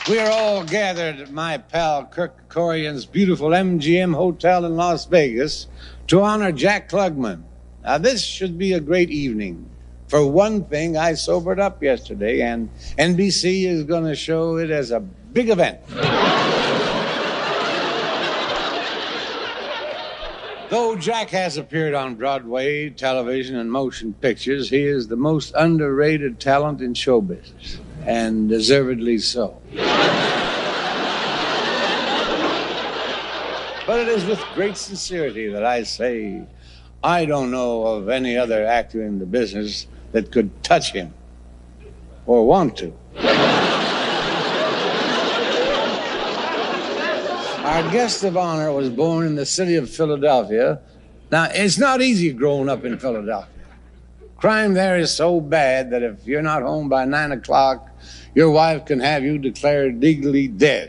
We are all gathered at my pal Kirk Kerkorian's beautiful MGM Hotel in Las Vegas to honor Jack Klugman. Now, this should be a great evening. For one thing, I sobered up yesterday, and NBC is going to show it as a big event. Though Jack has appeared on Broadway, television, and motion pictures, he is the most underrated talent in show business, and deservedly so. But it is with great sincerity that I say I don't know of any other actor in the business that could touch him or want to. Our guest of honor was born in the city of Philadelphia. Now, it's not easy growing up in Philadelphia. Crime there is so bad that if you're not home by 9 o'clock, your wife can have you declared legally dead.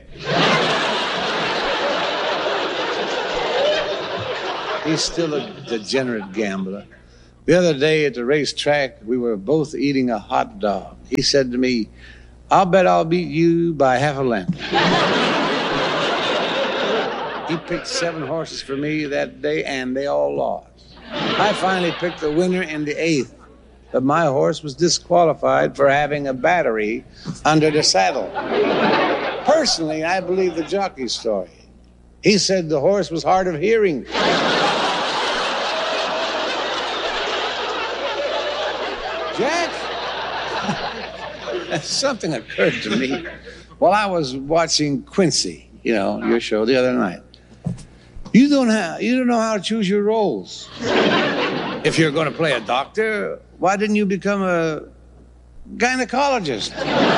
He's still a degenerate gambler. The other day at the racetrack, we were both eating a hot dog. He said to me, "I'll bet I'll beat you by half a length." He picked 7 horses for me that day, and they all lost. I finally picked the winner in the 8th, but my horse was disqualified for having a battery under the saddle. Personally, I believe the jockey's story. He said the horse was hard of hearing. Jack? Something occurred to me while I was watching Quincy, your show the other night. You don't know how to choose your roles. If you're going to play a doctor, why didn't you become a gynecologist?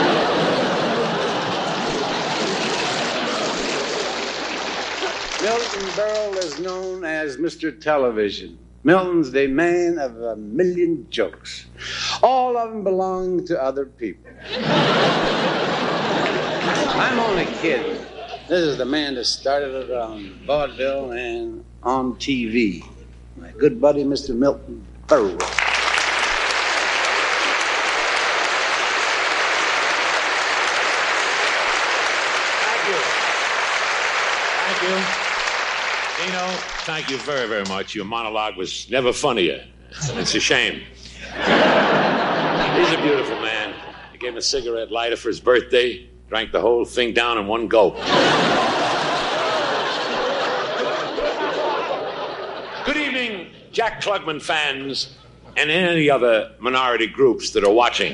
Milton Berle is known as Mr. Television. Milton's the man of a million jokes. All of them belong to other people. I'm only kidding. This is the man that started it on vaudeville and on TV. My good buddy, Mr. Milton Berle. Thank you. Dino, thank you very, very much. Your monologue was never funnier. It's a shame. He's a beautiful man. I gave him a cigarette lighter for his birthday. Drank the whole thing down in one gulp. Good evening, Jack Klugman fans and any other minority groups that are watching.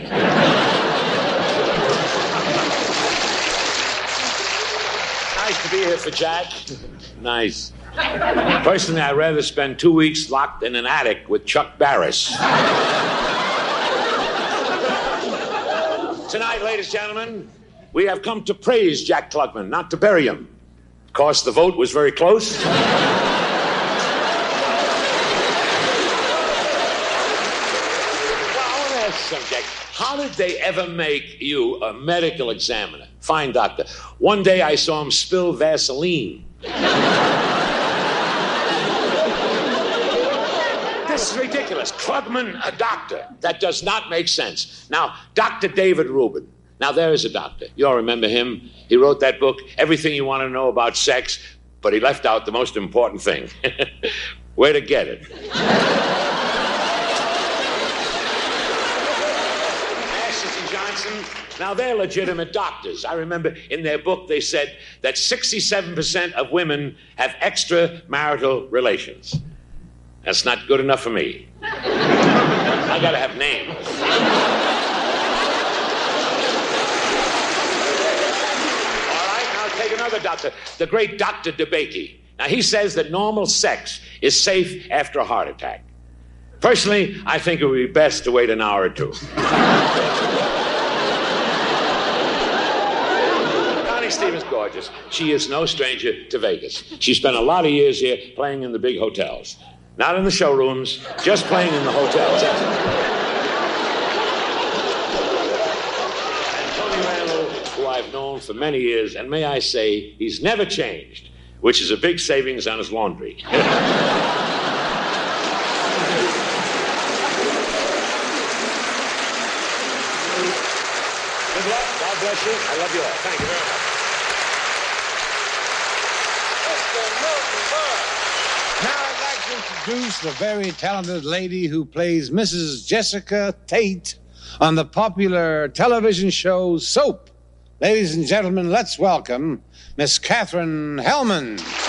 Nice to be here for Jack. Nice. Personally, I'd rather spend 2 weeks locked in an attic with Chuck Barris. Tonight, ladies and gentlemen, we have come to praise Jack Klugman, not to bury him. Of course, the vote was very close. Well, I want to ask you something, Jack. How did they ever make you a medical examiner? Fine doctor. One day I saw him spill Vaseline. This is ridiculous. Klugman, a doctor. That does not make sense. Now, Dr. David Rubin. Now, there is a doctor. You all remember him. He wrote that book, Everything You Want to Know About Sex, but he left out the most important thing. Where to get it. Ashes and Johnson, now they're legitimate doctors. I remember in their book they said that 67% of women have extramarital relations. That's not good enough for me. I gotta have names. Another doctor, the great Dr. DeBakey. Now, he says that normal sex is safe after a heart attack. Personally, I think it would be best to wait an hour or two. Connie Stevens, gorgeous. She is no stranger to Vegas. She spent a lot of years here playing in the big hotels. Not in the showrooms, just playing in the hotels. I've known for many years, and may I say, he's never changed, which is a big savings on his laundry. Good luck. God bless you. I love you all. Thank you very much. Now I'd like to introduce the very talented lady who plays Mrs. Jessica Tate on the popular television show Soap. Ladies and gentlemen, let's welcome Miss Katherine Hellman.